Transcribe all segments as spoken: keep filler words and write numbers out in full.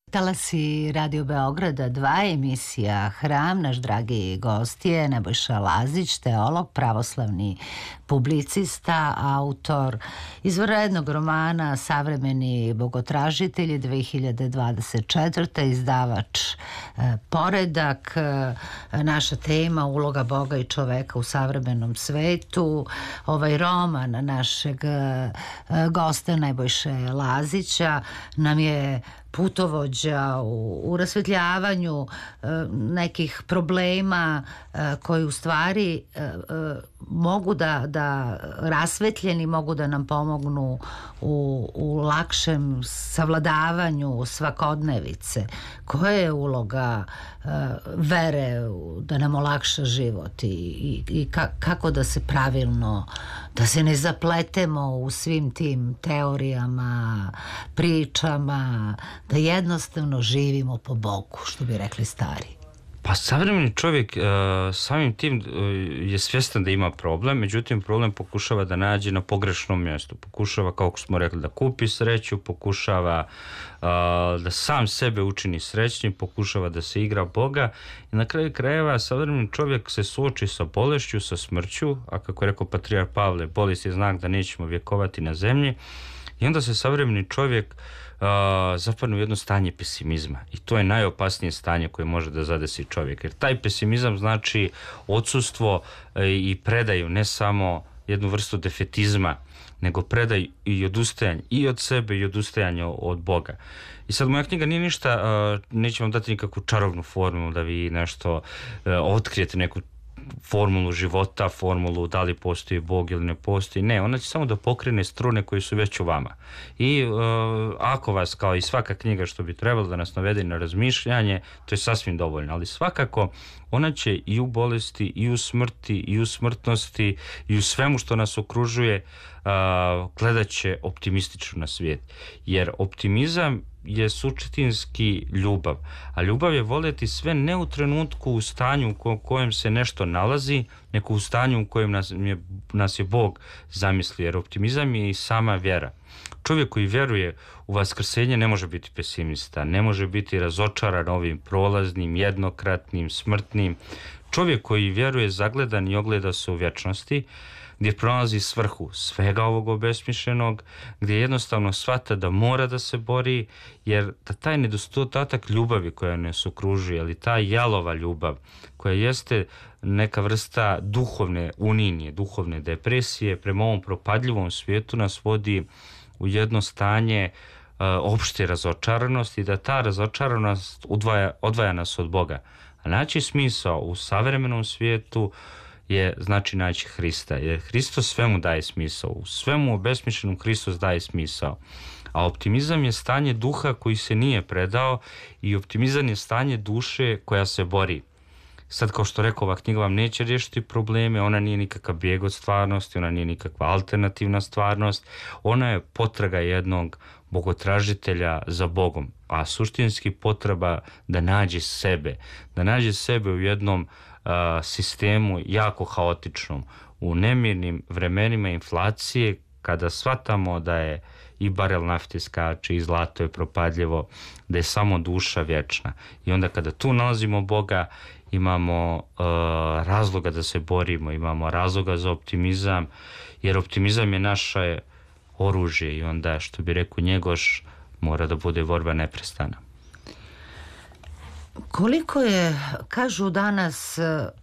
Talasi Radio Beograda dva, emisija Hram, naš dragi gost je Nebojša Lazić, teolog, pravoslavni publicista, autor izvanrednog romana Savremeni bogotražitelji dve hiljade dvadeset četvrte. izdavač e, Poredak. E, naša tema uloga Boga i čoveka u savremenom svetu. Ovaj roman našeg e, gosta Nebojše Lazića nam je putovođa u, u rasvetljavanju e, nekih problema e, koji u stvari e, e, mogu da, da rasvetljeni mogu da nam pomognu u, u lakšem savladavanju svakodnevice. Koja je uloga e, vere da nam olakša život i, i, i ka, kako da se pravilno, da se ne zapletemo u svim tim teorijama, pričama, da jednostavno živimo po Bogu, što bi rekli stari. Pa savremeni čovjek uh, samim tim uh, je svjestan da ima problem, međutim problem pokušava da nađe na pogrešnom mjestu. Pokušava, kako smo rekli, da kupi sreću, pokušava uh, da sam sebe učini srećnim, pokušava da se igra Boga i na kraju krajeva savremeni čovjek se suoči sa bolešću, sa smrću, a kako je rekao patrijarh Pavle, bolest je znak da nećemo vjekovati na zemlji i onda se savremeni čovjek Uh, zapadne u jedno stanje pesimizma i to je najopasnije stanje koje može da zadesi čovjek, jer taj pesimizam znači odsustvo uh, i predaju, ne samo jednu vrstu defetizma, nego predaj i odustajanje i od sebe i odustajanje od Boga. I sad moja knjiga nije ništa, uh, neće vam dati nikakvu čarobnu formulu da vi nešto uh, otkrijete, neku formulu života, formulu da li postoji Bog ili ne postoji. Ne, ona će samo da pokrene strune koje su već u vama. I uh, ako vas, kao i svaka knjiga što bi trebalo da nas navede na razmišljanje, to je sasvim dovoljno. Ali svakako ona će i u bolesti, i u smrti, i u smrtnosti, i u svemu što nas okružuje uh, gledat će optimistično na svijet. Jer optimizam je suštinski ljubav, a ljubav je voljeti sve ne u trenutku u stanju u kojem se nešto nalazi, nego u stanju u kojem nas je, nas je Bog zamislio, jer optimizam je i sama vjera. Čovjek koji vjeruje u vaskrsenje ne može biti pesimista, ne može biti razočaran ovim prolaznim, jednokratnim, smrtnim. Čovjek koji vjeruje zagledan i ogleda se u vječnosti, gdje pronalazi svrhu svega ovog obesmišljenog, gdje jednostavno shvata da mora da se bori, jer da taj nedostatak ljubavi koja nas okružuje, ali ta jalova ljubav koja jeste neka vrsta duhovne uninije, duhovne depresije, prema ovom propadljivom svijetu nas vodi u jedno stanje uh, opšte razočaranosti, da ta razočaranost odvaja, odvaja nas od Boga. A naći smisao u savremenom svijetu je znači naći Hrista, jer Hristos svemu daje smisao, u svemu obesmišljenom Hristos daje smisao. A optimizam je stanje duha koji se nije predao i optimizam je stanje duše koja se bori. Sad, kao što rekao, ova knjiga vam neće riješiti probleme, ona nije nikakav bijeg od stvarnosti, ona nije nikakva alternativna stvarnost, ona je potraga jednog bogotražitelja za Bogom, a suštinski potreba da nađe sebe, da nađe sebe u jednom uh, sistemu jako haotičnom, u nemirnim vremenima inflacije, kada shvatamo da je i barel nafte skače i zlato je propadljivo, da je samo duša vječna. I onda kada tu nalazimo Boga, imamo uh, razloga da se borimo, imamo razloga za optimizam, jer optimizam je naše oružje i onda, što bi rekao Njegoš, mora da bude borba neprestana. Koliko je, kažu danas,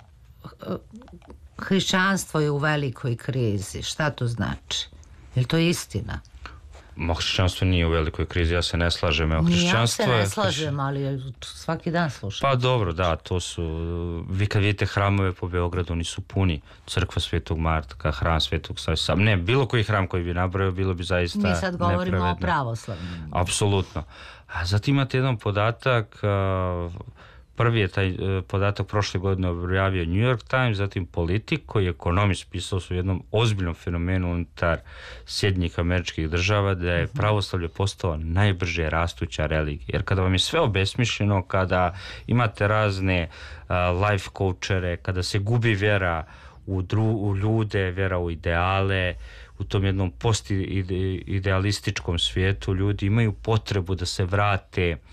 hrišćanstvo je u velikoj krizi, šta to znači? Je li to istina? Ma, hrišćanstvo nije u velikoj krizi, ja se ne slažem. Evo, hrišćanstvo ja se ne je, slažem, ali svaki dan slušam. Pa dobro, da, to su, vi kad vidite hramove po Beogradu, oni su puni. Crkva Svetog Marka, hram Svetog Save, ne, bilo koji hram koji bi nabrojao, bilo bi zaista nepravedno. Mi sad govorimo nepravedno. O pravoslavnim. Apsolutno. A zatim imate jedan podatak, prvi je taj podatak prošle godine objavio New York Times, zatim Politico i ekonomist pisao su u jednom ozbiljnom fenomenu unutar Sjedinjenih Američkih Država, da je pravoslavlje postao najbrže rastuća religija. Jer kada vam je sve obesmišljeno, kada imate razne uh, life coachere, kada se gubi vjera u, dru, u ljude, vjera u ideale, u tom jednom postidealističkom svijetu, ljudi imaju potrebu da se vrate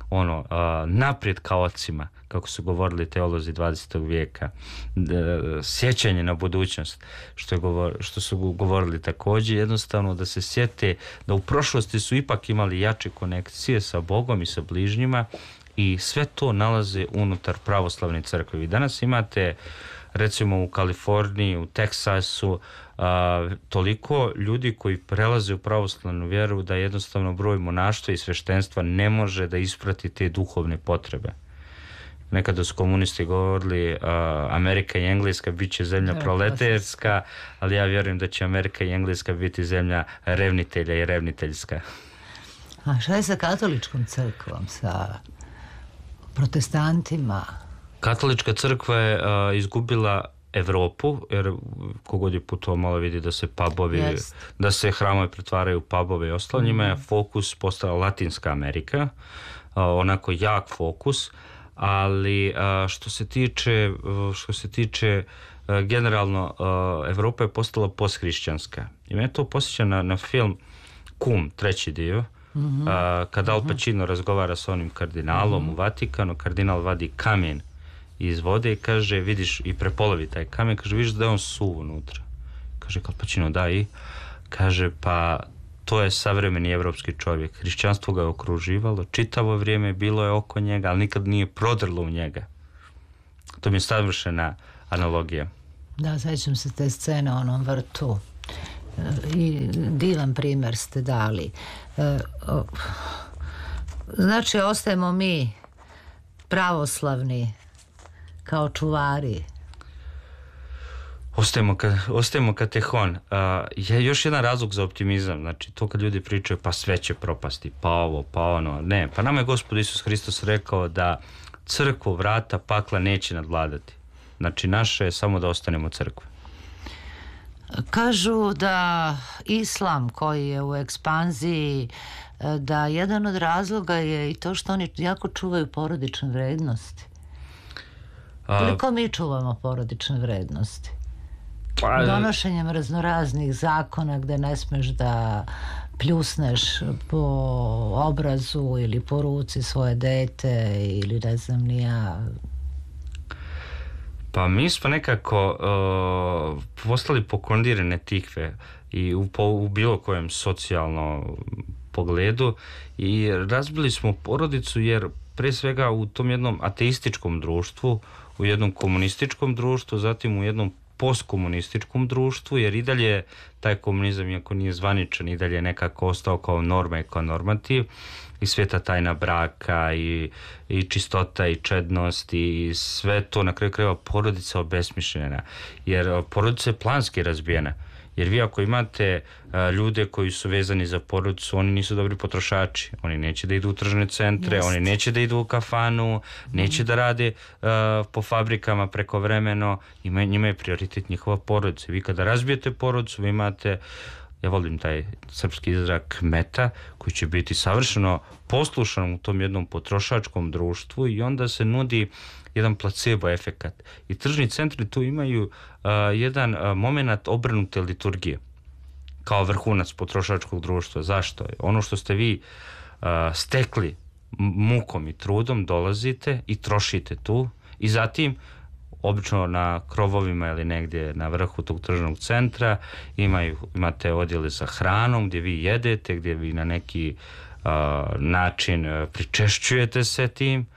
ono, uh, naprijed ka ocima, kako su govorili teolozi dvadesetog vijeka, sjećanje na budućnost, što, je govor, što su govorili također, jednostavno da se sjete da u prošlosti su ipak imali jače konekcije sa Bogom i sa bližnjima i sve to nalaze unutar pravoslavne crkve. Vi danas imate, recimo u Kaliforniji, u Teksasu, a, toliko ljudi koji prelaze u pravoslavnu vjeru da jednostavno broj monaštva i sveštenstva ne može da isprati te duhovne potrebe. Nekada su komunisti govorili uh, Amerika i Engleska bit će zemlja proleterska, ali ja vjerujem da će Amerika i Engleska biti zemlja revnitelja i revniteljska. A šta je sa katoličkom crkvom, sa protestantima? Katolička crkva je uh, izgubila Evropu, jer kogod je putovao malo vidi da se pubovi, yes. da se hramovi pretvaraju u pubove i ostalo. Mm-hmm. Njima je fokus postala Latinska Amerika, uh, onako jak fokus, ali uh, što se tiče, uh, što se tiče uh, generalno uh, Evropa je postala posthrišćanska. I mene to posjeća na, na film Kum, treći dio, mm-hmm. uh, kada Al Pacino mm-hmm. razgovara sa onim kardinalom mm-hmm. u Vatikanu, kardinal vadi kamen iz vode i kaže, vidiš, i prepolovi taj kamen, kaže, vidiš da je on suv unutra. Kaže, Al Pacino, da, i kaže, pa to je savremeni evropski čovjek. Hrišćanstvo ga je okruživalo, čitavo vrijeme bilo je oko njega, ali nikad nije prodrlo u njega. To mi je savršena analogija. Da, sjećam se te scene o onom vrtu. I divan primjer ste dali. Znači, ostajemo mi pravoslavni kao čuvari. Ostajemo, ka, ostajemo katehon. Uh, je još jedan razlog za optimizam. Znači, to kad ljudi pričaju, pa sve će propasti, pa ovo, pa ono. Ne, pa nama je Gospod Isus Hristos rekao da crkvu vrata pakla neće nadvladati. Znači, naše je samo da ostanemo crkve. Kažu da islam koji je u ekspanziji, da jedan od razloga je i to što oni jako čuvaju porodične vrednosti. Koliko mi čuvamo porodične vrednosti? Pa, donošenjem raznoraznih zakona gde ne smeš da pljusneš po obrazu ili po ruci svoje dete ili ne znam ni ja. Pa mi smo nekako uh, postali pokondirane tikve i u, po, u bilo kojem socijalnom pogledu i razbili smo porodicu jer pre svega u tom jednom ateističkom društvu, u jednom komunističkom društvu, zatim u jednom postkomunističkom društvu, jer i dalje taj komunizam, iako nije zvaničan, i dalje nekako ostao kao norma i kao normativ, i sveta tajna braka i, i čistota i čednost i sve to, na kraju krajeva porodica obesmišljena, jer porodica je planski razbijena. Jer vi ako imate a, ljude koji su vezani za porodicu, oni nisu dobri potrošači. Oni neće da idu u tržne centre, Just. oni neće da idu u kafanu, neće mm. da rade a, po fabrikama prekovremeno. Ima, njima je prioritet njihova porodica. Vi kada razbijete porodicu, vi imate, ja volim taj srpski izrak, meta, koji će biti savršeno poslušan u tom jednom potrošačkom društvu i onda se nudi jedan placebo efekat. I tržni centri tu imaju uh, jedan uh, moment obrnute liturgije kao vrhunac potrošačkog društva. Zašto? Ono što ste vi uh, stekli mukom i trudom dolazite i trošite tu i zatim obično na krovovima ili negdje na vrhu tog tržnog centra imaju, imate odjele za hranom gdje vi jedete, gdje vi na neki uh, način uh, pričešćujete se tim,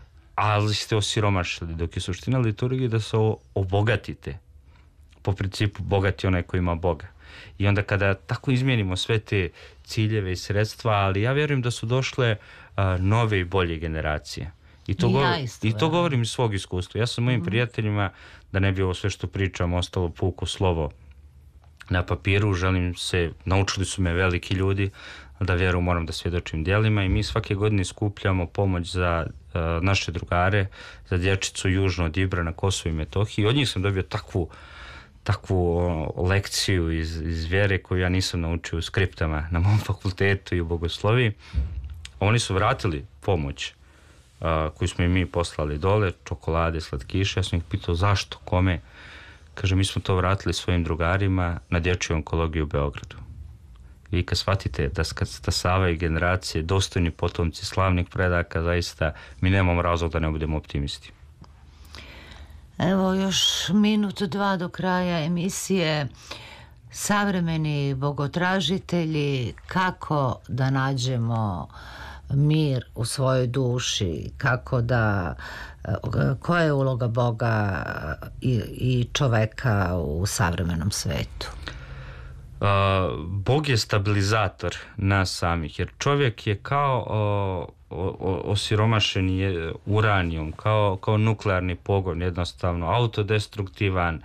ali ste osiromašili, dok je suština liturgije da se obogatite. Po principu bogati onaj koji ima Boga. I onda kada tako izmijenimo sve te ciljeve i sredstva, ali ja vjerujem da su došle uh, nove i bolje generacije. I to, I, go- ja isto, i to ja. govorim iz svog iskustva. Ja sam mojim mm. prijateljima, da ne bi ovo sve što pričam ostalo puko slovo na papiru, želim se, naučili su me veliki ljudi, da vjeru moram da svjedočim djelima i mi svake godine skupljamo pomoć za uh, naše drugare, za dječicu južno od Ibra na Kosovu i Metohiji. Od njih sam dobio takvu, takvu uh, lekciju iz, iz vjere koju ja nisam naučio u skriptama na mom fakultetu i u bogosloviji. Oni su vratili pomoć uh, koju smo i mi poslali dole, čokolade, slatkiše. Ja sam ih pitao zašto, kome. Kaže, mi smo to vratili svojim drugarima na dječju onkologiju u Beogradu. vi kad shvatite da kad stasavaju generacije, dostojni potomci slavnih predaka, zaista mi nemamo razlog da ne budemo optimisti. Evo još minut, dva do kraja emisije. Savremeni bogotražitelji, kako da nađemo mir u svojoj duši, kako da, koja je uloga Boga i, i čoveka u savremenom svetu? Uh, Bog je stabilizator nas samih, jer čovjek je kao uh, o, osiromašen je uranijum, kao, kao nuklearni pogon, jednostavno autodestruktivan,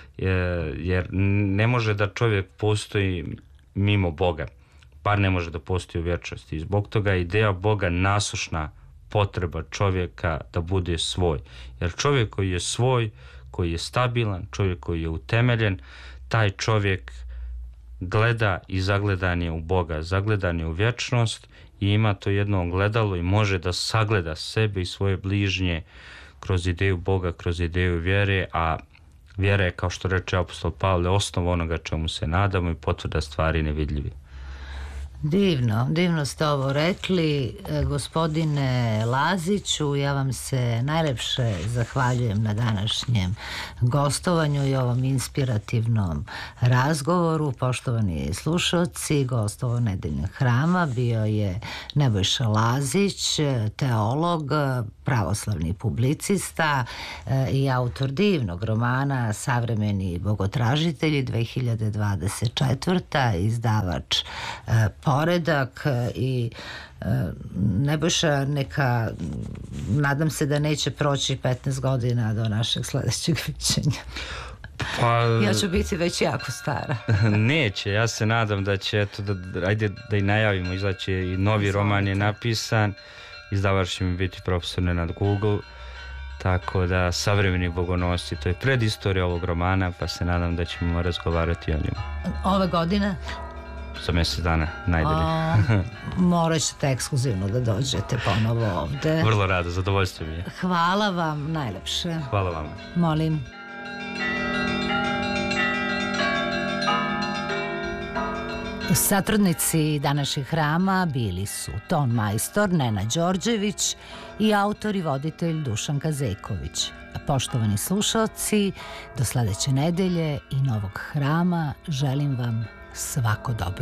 jer ne može da čovjek postoji mimo Boga, bar ne može da postoji u vječnosti. I zbog toga je ideja Boga nasušna potreba čovjeka da bude svoj. Jer čovjek koji je svoj, koji je stabilan, čovjek koji je utemeljen, taj čovjek gleda i zagledan je u Boga, zagledan je u vječnost i ima to jedno ogledalo i može da sagleda sebe i svoje bližnje kroz ideju Boga, kroz ideju vjere, a vjera je, kao što reče apostol Pavle, osnov onoga čemu se nadamo i potvrda stvari nevidljivi. Divno, divno ste ovo rekli, gospodine Laziću. Ja vam se najlepše zahvaljujem na današnjem gostovanju i ovom inspirativnom razgovoru. Poštovani slušalci, gost ovog nedeljnog hrama bio je Nebojša Lazić, teolog, pravoslavni publicista i autor divnog romana Savremeni bogotražitelji, dve hiljade dvadeset četvrta. izdavač Poredak. I Nebojša, neka, nadam se da neće proći petnaest godina do našeg sljedećeg viđenja. Pa, ja ću biti već jako stara. Neće, ja se nadam da će, eto, da, ajde da i najavimo, izaći i novi roman je napisan, izdavač će mi biti profesor Nenad Google, tako da Savremeni bogonosci, to je predistorija ovog romana, pa se nadam da ćemo razgovarati o njemu. Ove godine? Za mjesec dana, najdalje. Morat ćete ekskluzivno da dođete ponovo ovde. Vrlo rado, zadovoljstvo mi je. Hvala vam najlepše. Hvala vam. Molim. Satrudnici današnjeg hrama bili su ton majstor Nenad Đorđević i autor i voditelj Dušan Kazeković. Poštovani slušalci, do sljedeće nedelje i novog hrama želim vam svako dobro.